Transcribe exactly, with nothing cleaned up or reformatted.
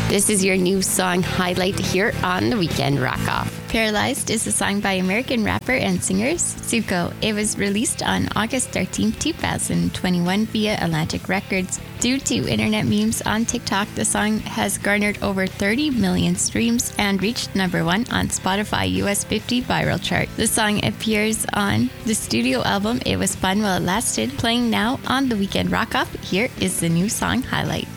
This is your new song highlight here on the Weekend Rock Off. Paralyzed is a song by American rapper and singer Zuko. It was released on August thirteenth, twenty twenty-one via Atlantic Records. Due to internet memes on TikTok, the song has garnered over thirty million streams and reached number one on Spotify U S fifty viral chart. The song appears on the studio album It Was Fun While It Lasted, playing now on the Weekend Rock Off. Here is the new song highlight.